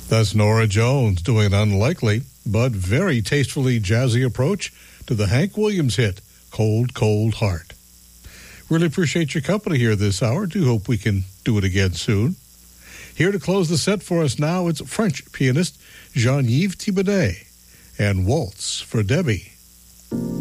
That's Nora Jones doing an unlikely but very tastefully jazzy approach to the Hank Williams hit, Cold, Cold Heart. Really appreciate your company here this hour. Do hope we can do it again soon. Here to close the set for us now, it's French pianist Jean-Yves Thibaudet and Waltz for Debbie.